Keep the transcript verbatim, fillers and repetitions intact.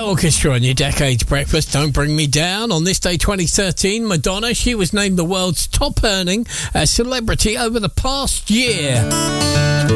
Orchestra on your Decades Breakfast. Don't Bring Me Down. On this day, twenty thirteen, Madonna, she was named the world's top earning uh, celebrity over the past year.